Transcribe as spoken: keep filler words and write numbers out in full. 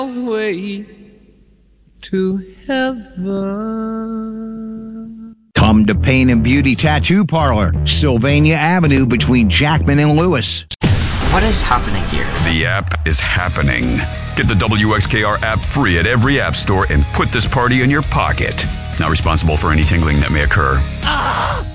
way to heaven. Come to Pain and Beauty Tattoo Parlor, Sylvania Avenue between Jackman and Lewis. What is happening here? The app is happening. Get the W X K R app free at every app store and put this party in your pocket. Not responsible for any tingling that may occur. Ah!